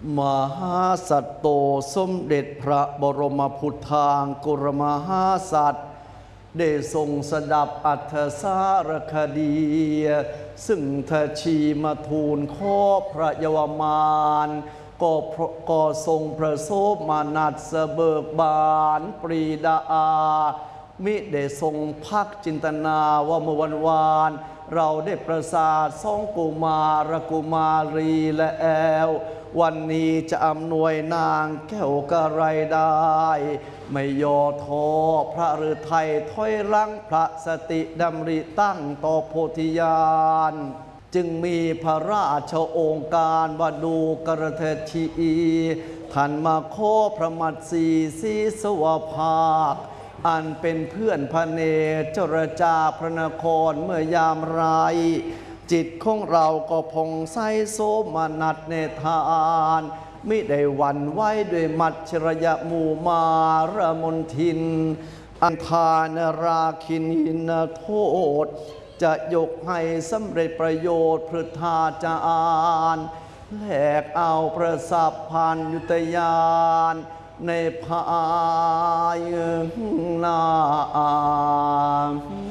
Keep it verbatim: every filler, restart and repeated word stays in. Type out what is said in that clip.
มหาสัตโตสมเด็จพระบรมพุทธางกุรมหาสัตว์ได้ทรงสดับอัธสารคดีซึ่งทชีมาทูลขอพระเยาวมานก็ก็ทรงประสบมานัดเสเบิกบานปรีดาอามิได้ทรงพักจินตนาว่าเมื่อวันวานเราได้ประสาทสองกุมารกุมารีและแอลวันนี้จะอำนวยนางแก้วกระไรได้ไม่ย่อท้อพระฤทัยถอยหลังพระสติดำริตั้งต่อโพธิญาณจึงมีพระราชโองการว่าดูกระเทชีท่านมาขอพระมัตสีสีสวภาคอันเป็นเพื่อนพระเนตรเจรจาพระนครเมื่อยามไรจิตของเราก็พองใสโสมนัสเนทานมิได้หวั่นไหวด้วยมัจฉริยมูมารมนทินอันทานราคินินโทษจะยกให้สำเร็จประโยชน์พฤทธาจารแลกเอาประสัพพันยุตยานในภายหน้า